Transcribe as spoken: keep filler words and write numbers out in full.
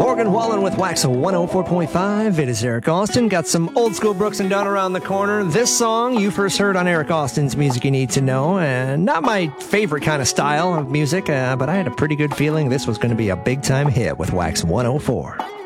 Morgan Wallen with Wax one oh four point five. It is Eric Austin. Got some old school Brooks and Dunn around the corner. This song you first heard on Eric Austin's Music You Need to Know. And not my favorite kind of style of music, uh, but I had a pretty good feeling this was going to be a big time hit with Wax one oh four.